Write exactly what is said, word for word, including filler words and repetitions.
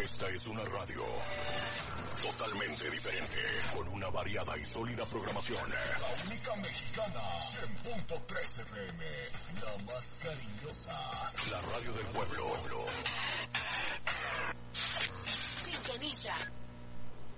Esta es una radio totalmente diferente, con una variada y sólida programación. La única mexicana, cien punto tres F M, la más cariñosa. La radio del pueblo. Sintoniza